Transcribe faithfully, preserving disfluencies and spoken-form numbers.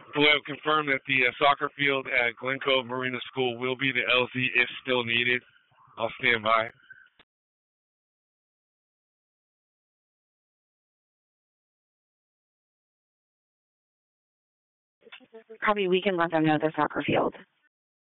Well, confirm that the uh, soccer field at Glen Cove Marina School will be the L Z if still needed. I'll stand by. Copy. We can let them know the soccer field.